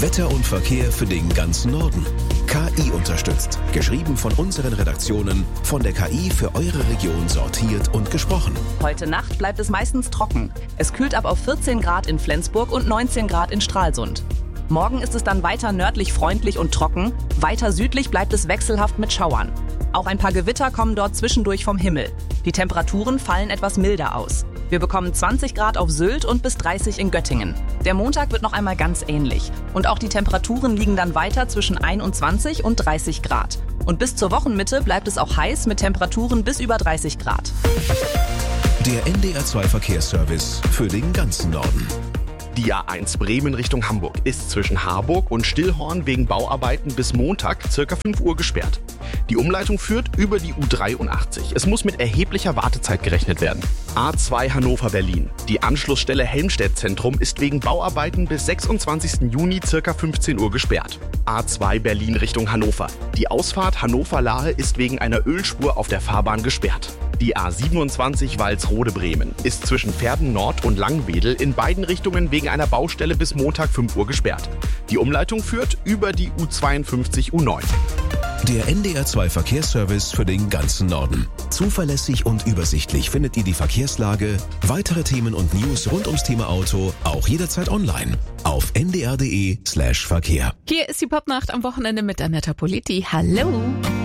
Wetter und Verkehr für den ganzen Norden. KI unterstützt. Geschrieben von unseren Redaktionen, von der KI für eure Region sortiert und gesprochen. Heute Nacht bleibt es meistens trocken. Es kühlt ab auf 14 Grad in Flensburg und 19 Grad in Stralsund. Morgen ist es dann weiter nördlich freundlich und trocken. Weiter südlich bleibt es wechselhaft mit Schauern. Auch ein paar Gewitter kommen dort zwischendurch vom Himmel. Die Temperaturen fallen etwas milder aus. Wir bekommen 20 Grad auf Sylt und bis 30 in Göttingen. Der Montag wird noch einmal ganz ähnlich. Und auch die Temperaturen liegen dann weiter zwischen 21 und 30 Grad. Und bis zur Wochenmitte bleibt es auch heiß mit Temperaturen bis über 30 Grad. Der NDR2 Verkehrsservice für den ganzen Norden. Die A1 Bremen Richtung Hamburg ist zwischen Harburg und Stillhorn wegen Bauarbeiten bis Montag ca. 5 Uhr gesperrt. Die Umleitung führt über die U83. Es muss mit erheblicher Wartezeit gerechnet werden. A2 Hannover-Berlin. Die Anschlussstelle Helmstedt-Zentrum ist wegen Bauarbeiten bis 26. Juni ca. 15 Uhr gesperrt. A2 Berlin Richtung Hannover. Die Ausfahrt Hannover-Lahe ist wegen einer Ölspur auf der Fahrbahn gesperrt. Die A27 Walsrode-Bremen ist zwischen Verden Nord und Langwedel in beiden Richtungen wegen einer Baustelle bis Montag 5 Uhr gesperrt. Die Umleitung führt über die U52 U9. Der NDR2 Verkehrsservice für den ganzen Norden. Zuverlässig und übersichtlich findet ihr die Verkehrslage, weitere Themen und News rund ums Thema Auto auch jederzeit online auf ndr.de/Verkehr. Hier ist die Popnacht am Wochenende mit Annetta Politi. Hallo!